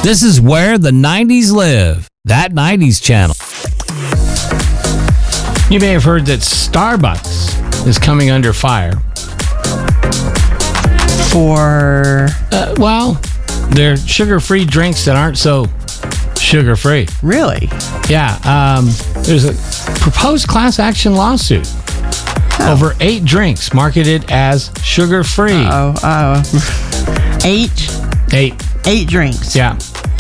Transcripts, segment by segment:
This is where the 90s live. That 90s channel. You may have heard that Starbucks is coming under fire. For? Well, they're sugar-free drinks that aren't so sugar-free. Really? Yeah. There's a proposed class action lawsuit over 8 drinks marketed as sugar-free. Eight drinks. Yeah.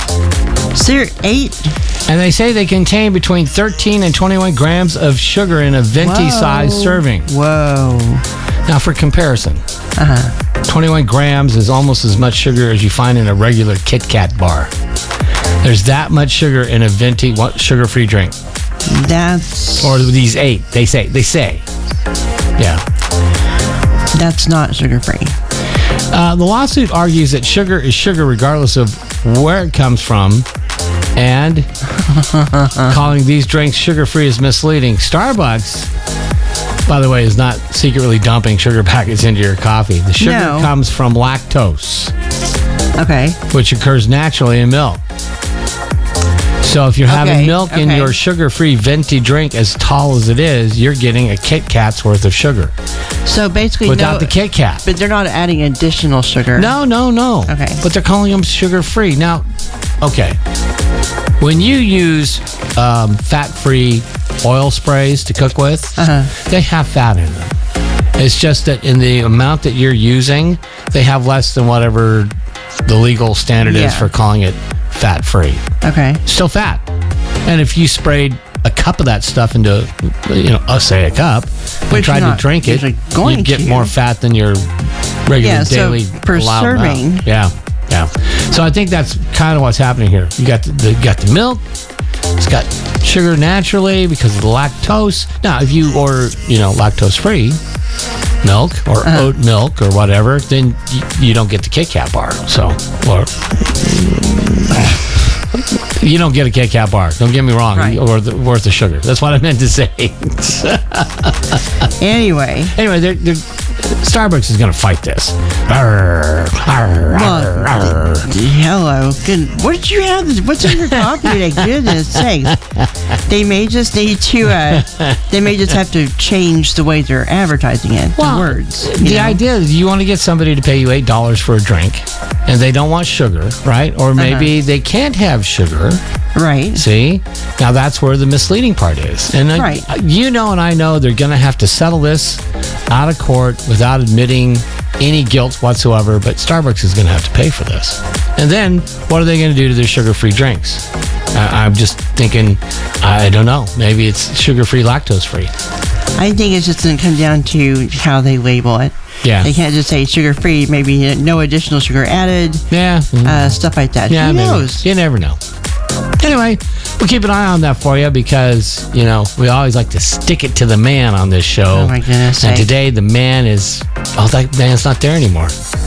8? And they say they contain between 13 and 21 grams of sugar in a venti-sized serving. Whoa. Now, for comparison, 21 grams is almost as much sugar as you find in a regular Kit Kat bar. There's that much sugar in a venti sugar-free drink. Or these 8, they say. Yeah. That's not sugar-free. The lawsuit argues that sugar is sugar regardless of where it comes from, and calling these drinks sugar-free is misleading. Starbucks, by the way, is not secretly dumping sugar packets into your coffee. The sugar comes from lactose. Okay. Which occurs naturally in milk. So if you're having milk in your sugar-free venti drink, as tall as it is, you're getting a Kit Kat's worth of sugar. So basically, without the Kit Kat. But they're not adding additional sugar. No. Okay. But they're calling them sugar-free. Now, okay. When you use fat-free oil sprays to cook with, they have fat in them. It's just that in the amount that you're using, they have less than whatever the legal standard is for calling it fat-free. Okay. Still fat. And if you sprayed a cup of that stuff into, say a cup, and tried to drink it, you'd get more fat than your regular daily per serving. Yeah. So I think that's kind of what's happening here. You got the milk. It's got sugar naturally because of the lactose. Now, if you order, lactose-free milk or oat milk or whatever, then you don't get the Kit Kat bar. You don't get a Kit Kat bar. Don't get me wrong. Right. Or worth the sugar. That's what I meant to say. Anyway, Starbucks is going to fight this. Hello. What did you have? What's in your coffee today? Goodness sakes. They may just need to. They may just have to change the way they're advertising it. The words. The idea is you want to get somebody to pay you $8 for a drink, and they don't want sugar, right? Or maybe they can't have sugar. Right. See? Now that's where the misleading part is. And and I know they're going to have to settle this out of court without admitting any guilt whatsoever, but Starbucks is going to have to pay for this. And then what are they going to do to their sugar-free drinks? I'm just thinking, I don't know. Maybe it's sugar-free, lactose-free. I think it's just going to come down to how they label it. Yeah. They can't just say sugar-free, maybe no additional sugar added. Yeah. Stuff like that. Yeah, Who knows? You never know. Anyway, we'll keep an eye on that for you because, we always like to stick it to the man on this show. Oh, my goodness. And today the man is... that man's not there anymore.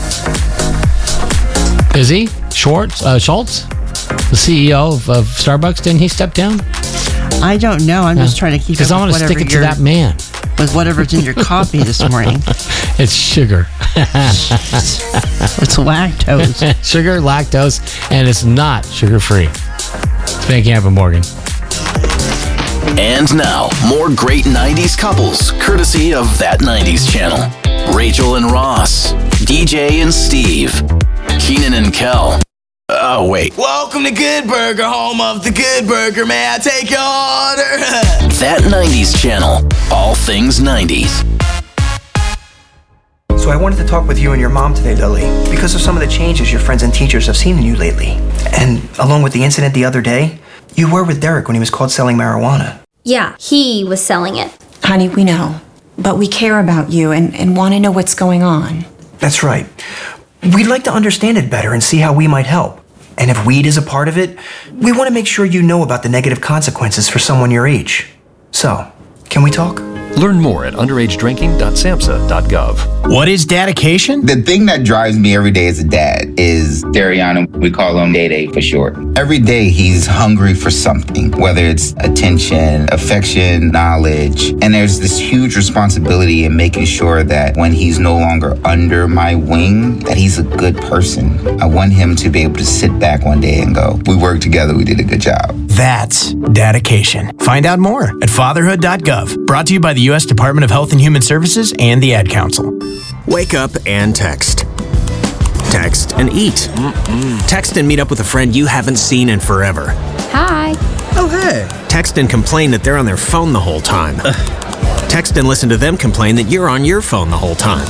Is he? Schultz? The CEO of Starbucks, didn't he step down? I don't know. I'm just trying to keep up because I want to stick it to that man. With whatever's in your coffee this morning. It's sugar. It's lactose. Sugar, lactose, and it's not sugar-free. It's Van Camp and Morgan. And now, more great 90s couples, courtesy of That 90s channel. Rachel and Ross, DJ and Steve, Keenan and Kel. Oh, wait. Welcome to Good Burger, home of the Good Burger. May I take your order? That 90s channel. All things 90s. So I wanted to talk with you and your mom today, Lily, because of some of the changes your friends and teachers have seen in you lately. And along with the incident the other day, you were with Derek when he was caught selling marijuana. Yeah, he was selling it. Honey, we know. But we care about you and want to know what's going on. That's right. We'd like to understand it better and see how we might help. And if weed is a part of it, we want to make sure you know about the negative consequences for someone your age. So, can we talk? Learn more at underagedrinking.samhsa.gov. What is dedication? The thing that drives me every day as a dad is Dariana. We call him Day for short. Every day he's hungry for something, whether it's attention, affection, knowledge. And there's this huge responsibility in making sure that when he's no longer under my wing, that he's a good person. I want him to be able to sit back one day and go, we worked together, we did a good job. That's dedication. Find out more at fatherhood.gov. Brought to you by the U.S. Department of Health and Human Services and the Ad Council. Wake up and text. Text and eat. Text and meet up with a friend you haven't seen in forever. Hi. Oh, hey. Text and complain that they're on their phone the whole time. Text and listen to them complain that you're on your phone the whole time.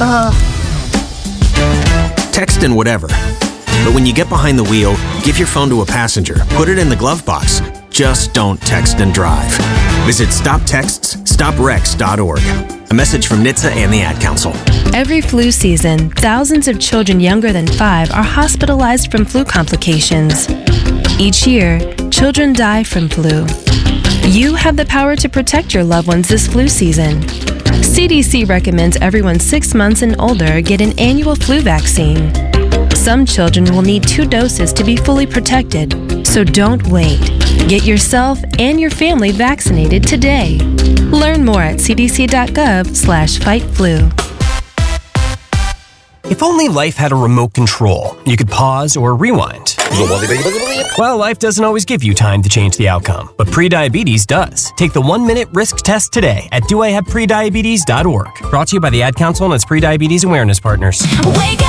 Text and whatever. But when you get behind the wheel, give your phone to a passenger. Put it in the glove box. Just don't text and drive. Visit StopTextsStopWrecks.org. A message from NHTSA and the Ad Council. Every flu season, thousands of children younger than 5 are hospitalized from flu complications. Each year, children die from flu. You have the power to protect your loved ones this flu season. CDC recommends everyone 6 months and older get an annual flu vaccine. Some children will need 2 doses to be fully protected, so don't wait. Get yourself and your family vaccinated today. Learn more at cdc.gov/fightflu. If only life had a remote control, you could pause or rewind. Well, life doesn't always give you time to change the outcome, but prediabetes does. Take the 1-minute risk test today at doihaveprediabetes.org. Brought to you by the Ad Council and its prediabetes awareness partners.